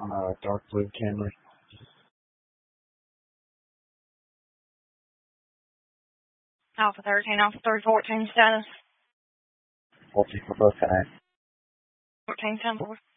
Dark blue Camry. Alpha 13, Alpha 314 status. 14 for both guys. 14 10 4.